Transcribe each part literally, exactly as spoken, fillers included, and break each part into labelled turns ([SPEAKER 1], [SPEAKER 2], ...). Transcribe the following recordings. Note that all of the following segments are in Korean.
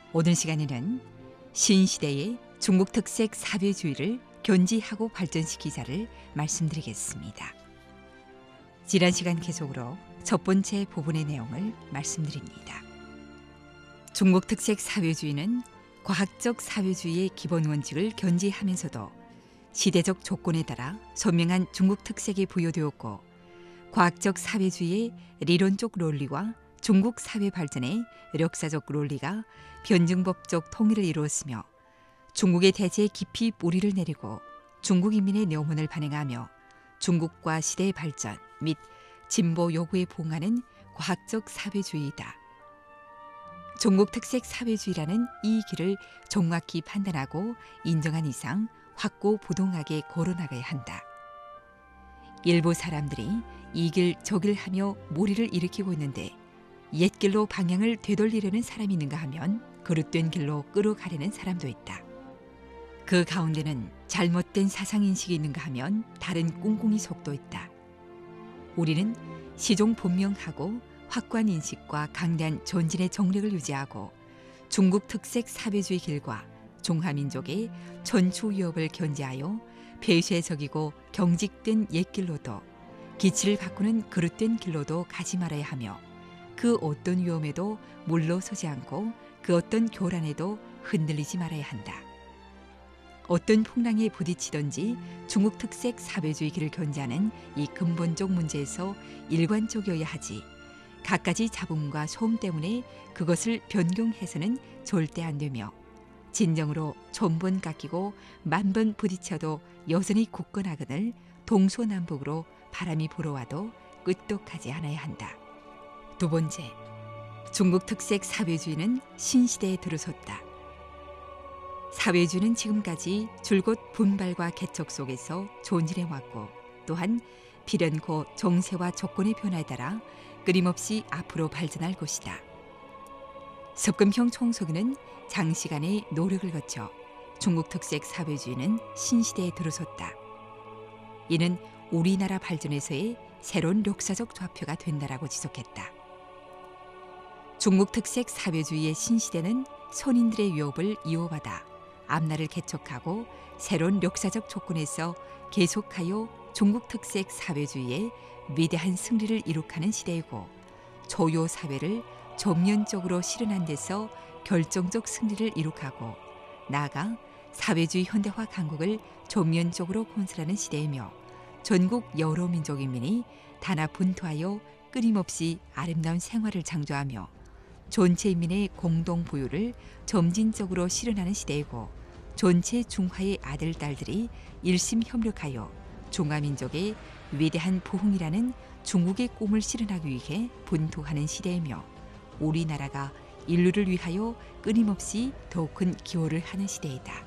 [SPEAKER 1] 오늘 시간에는 신시대의 중국 특색 사회주의를 견지하고 발전시키자를 말씀드리겠습니다. 지난 시간 계속으로 첫 번째 부분의 내용을 말씀드립니다. 중국 특색 사회주의는 과학적 사회주의의 기본 원칙을 견지하면서도 시대적 조건에 따라 선명한 중국 특색이 부여되었고, 과학적 사회주의의 리론적 논리와 중국 사회 발전의 역사적 논리가 변증법적 통일을 이루었으며, 중국의 대제에 깊이 뿌리를 내리고 중국 인민의 뇌문을 반영하며 중국과 시대의 발전 및 진보 요구에 부응하는 과학적 사회주의이다. 중국 특색 사회주의라는 이 길을 정확히 판단하고 인정한 이상 확고부동하게 걸어나가야 한다. 일부 사람들이 이 길 저 길 하며 무리를 일으키고 있는데, 옛길로 방향을 되돌리려는 사람이 있는가 하면 그릇된 길로 끌어가려는 사람도 있다. 그 가운데는 잘못된 사상인식이 있는가 하면 다른 꿍꿍이 속도 있다. 우리는 시종분명하고 확고한 인식과 강대한 전진의 정력을 유지하고 중국 특색 사회주의 길과 중화민족의 전추 위협을 견제하여 폐쇄적이고 경직된 옛길로도 기치를 바꾸는 그릇된 길로도 가지 말아야 하며, 그 어떤 위험에도 물러서지 않고 그 어떤 교란에도 흔들리지 말아야 한다. 어떤 풍랑에 부딪히든지 중국 특색 사회주의 길을 견제하는 이 근본적 문제에서 일관적이어야 하지, 갖가지 잡음과 소음 때문에 그것을 변경해서는 절대 안 되며, 진정으로 천번 깎이고 만번 부딪혀도 여전히 굳건하거늘 동서남북으로 바람이 불어와도 끄떡하지 않아야 한다. 두 번째, 중국 특색 사회주의는 신시대에 들어섰다. 사회주의는 지금까지 줄곧 분발과 개척 속에서 존진해왔고, 또한 비련코 정세와 조건의 변화에 따라 끊임없이 앞으로 발전할 것이다. 습금형 총서기는 장시간의 노력을 거쳐 중국 특색 사회주의는 신시대에 들어섰다. 이는 우리나라 발전에서의 새로운 역사적 좌표가 된다라고 지적했다. 중국 특색 사회주의의 신시대는 선인들의 유업을 이어받아 앞날을 개척하고 새로운 역사적 조건에서 계속하여 중국 특색 사회주의의 위대한 승리를 이룩하는 시대이고, 조요 사회를 전면적으로 실현한 데서 결정적 승리를 이룩하고 나아가 사회주의 현대화 강국을 전면적으로 건설하는 시대이며, 전국 여러 민족 인민이 단합분투하여 끊임없이 아름다운 생활을 창조하며 전체 인민의 공동 부유를 점진적으로 실현하는 시대이고, 전체 중화의 아들, 딸들이 일심 협력하여 중화민족의 위대한 부흥이라는 중국의 꿈을 실현하기 위해 분투하는 시대이며, 우리나라가 인류를 위하여 끊임없이 더욱 큰 기호를 하는 시대이다.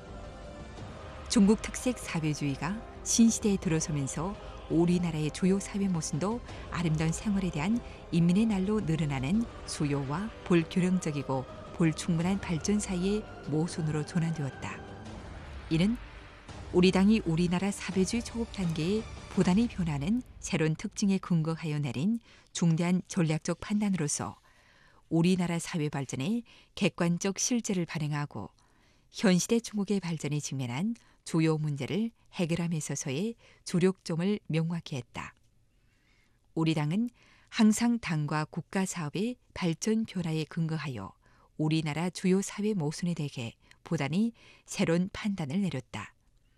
[SPEAKER 1] 중국 특색 사회주의가 신시대에 들어서면서 우리나라의 주요 사회 모순도 아름다운 생활에 대한 인민의 날로 늘어나는 수요와 불균형적이고 불충분한 발전 사이의 모순으로 전환되었다. 이는 우리 당이 우리나라 사회주의 초급 단계의 부단히 변하는 새로운 특징에 근거하여 내린 중대한 전략적 판단으로서 우리나라 사회 발전의 객관적 실제를 발행하고 현시대 중국의 발전에 직면한 주요 문제를 해결함에 있어서의 주력점을 명확히 했다. 우리 당은 항상 당과 국가 사업의 발전 변화에 근거하여 우리나라 주요 사회 모순에 대해 부단히 새로운 판단을 내렸다.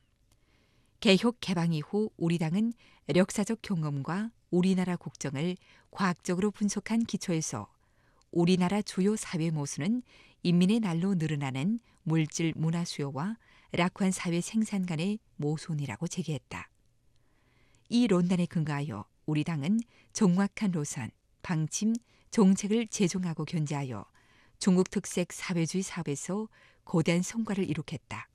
[SPEAKER 1] 개혁 개방 이후 우리 당은 역사적 경험과 우리나라 국정을 과학적으로 분석한 기초에서 우리나라 주요 사회 모순은 인민의 날로 늘어나는 물질 문화 수요와 낙후한 사회 생산 간의 모순이라고 제기했다. 이論단에 근거하여 우리 당은 정확한 노선, 방침, 정책을 제정하고 견제하여 중국 특색 사회주의 사업에서 거대한 성과를 이룩했다.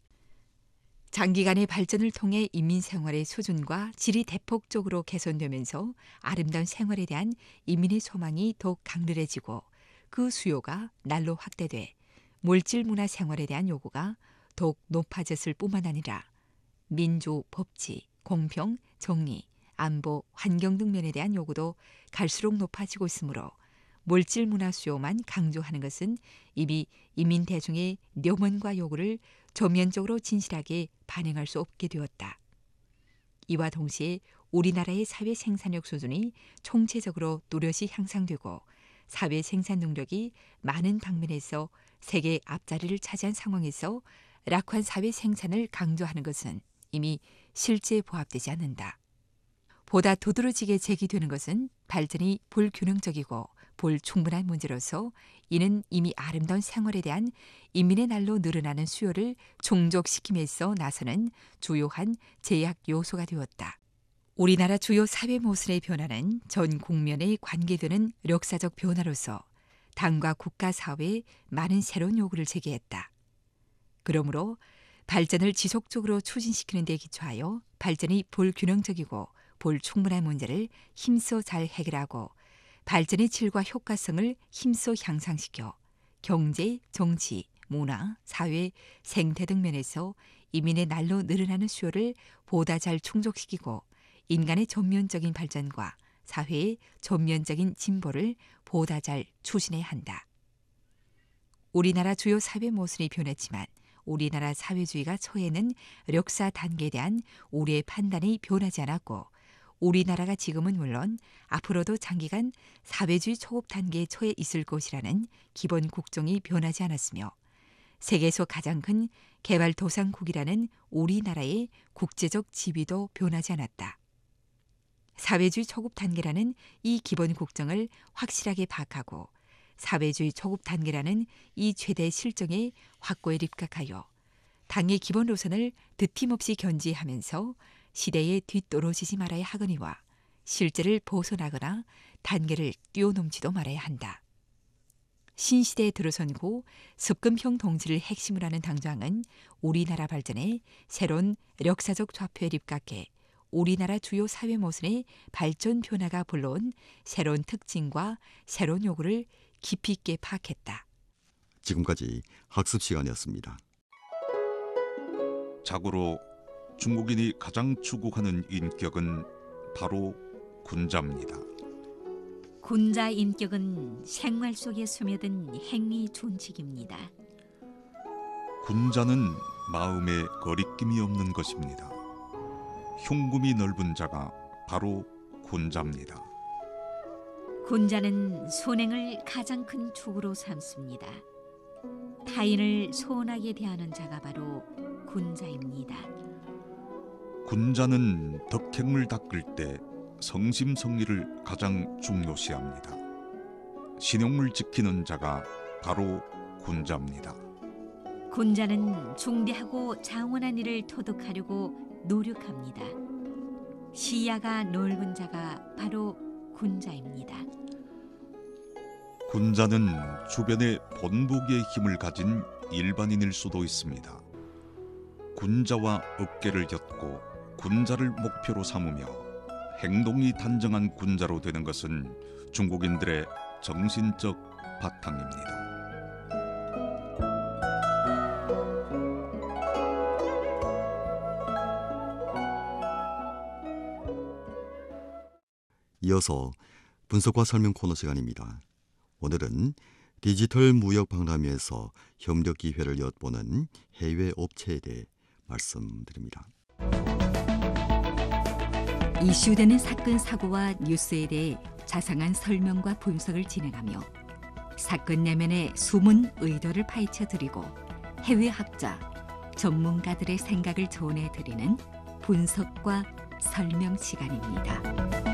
[SPEAKER 1] 장기간의 발전을 통해 인민 생활의 수준과 질이 대폭적으로 개선되면서 아름다운 생활에 대한 인민의 소망이 더욱 강렬해지고, 그 수요가 날로 확대돼 물질 문화 생활에 대한 요구가 더욱 높아졌을 뿐만 아니라 민주, 법치, 공평, 정의, 안보, 환경 등 면에 대한 요구도 갈수록 높아지고 있으므로 몰질 문화 수요만 강조하는 것은 이미 인민 대중의 뇨먼과 요구를 전면적으로 진실하게 반영할 수 없게 되었다. 이와 동시에 우리나라의 사회 생산력 수준이 총체적으로 뚜렷이 향상되고 사회 생산 능력이 많은 방면에서 세계 앞자리를 차지한 상황에서 낙후한 사회 생산을 강조하는 것은 이미 실제에 부합되지 않는다. 보다 두드러지게 제기되는 것은 발전이 불균형적이고 불충분한 문제로서 이는 이미 아름다운 생활에 대한 인민의 날로 늘어나는 수요를 충족시킴에서 나서는 주요한 제약 요소가 되었다. 우리나라 주요 사회 모순의 변화는 전 국면에 관계되는 역사적 변화로서 당과 국가 사회에 많은 새로운 요구를 제기했다. 그러므로 발전을 지속적으로 추진시키는 데 기초하여 발전이 불균형적이고 불충분한 문제를 힘써 잘 해결하고 발전의 질과 효과성을 힘써 향상시켜 경제, 정치, 문화, 사회, 생태 등 면에서 인민의 날로 늘어나는 수요를 보다 잘 충족시키고 인간의 전면적인 발전과 사회의 전면적인 진보를 보다 잘 추진해야 한다. 우리나라 주요 사회 모순이 변했지만 우리나라 사회주의가 처해있는 역사 단계에 대한 우리의 판단이 변하지 않았고 우리나라가 지금은 물론 앞으로도 장기간 사회주의 초급 단계에 처해 있을 것이라는 기본 국정이 변하지 않았으며 세계에서 가장 큰 개발도상국이라는 우리나라의 국제적 지위도 변하지 않았다. 사회주의 초급 단계라는 이 기본 국정을 확실하게 파악하고 사회주의 초급 단계라는 이 최대 실정에 확고히 입각하여 당의 기본 노선을 드팀없이 견지하면서 시대에 뒤떨어지지 말아야 하거니와 실제를 벗어나거나 단계를 뛰어넘지도 말아야 한다. 신시대에 들어선 후 습금형 동지를 핵심으로 하는 당정은 우리나라 발전에 새로운 역사적 좌표에 입각해 우리나라 주요 사회 모순의 발전 변화가 불러온 새로운 특징과 새로운 요구를 깊이 있게 파악했다.
[SPEAKER 2] 지금까지 학습 시간이었습니다.
[SPEAKER 3] 자고로 중국인이 가장 추구하는 인격은 바로 군자입니다.
[SPEAKER 4] 군자 인격은 생활 속에 스며든 행위 준칙입니다.
[SPEAKER 3] 군자는 마음에 거리낌이 없는 것입니다. 흉금이 넓은 자가 바로 군자입니다.
[SPEAKER 4] 군자는 선행을 가장 큰 축으로 삼습니다. 타인을 소원하게 대하는 자가 바로 군자입니다.
[SPEAKER 3] 군자는 덕행을 닦을 때 성심성의를 가장 중요시합니다. 신용을 지키는 자가 바로 군자입니다.
[SPEAKER 4] 군자는 중대하고 장원한 일을 토득하려고 노력합니다. 시야가 넓은 자가 바로 군자입니다.
[SPEAKER 3] 군자는 주변에 본보기의 힘을 가진 일반인일 수도 있습니다. 군자와 어깨를 엮고 군자를 목표로 삼으며 행동이 단정한 군자로 되는 것은 중국인들의 정신적 바탕입니다.
[SPEAKER 2] 이어서 분석과 설명 코너 시간입니다. 오늘은 디지털 무역 박람회에서 협력 기회를 엿보는 해외 업체에 대해 말씀드립니다.
[SPEAKER 1] 이슈되는 사건 사고와 뉴스에 대해 자상한 설명과 분석을 진행하며 사건 내면의 숨은 의도를 파헤쳐 드리고 해외 학자, 전문가들의 생각을 전해 드리는 분석과 설명 시간입니다.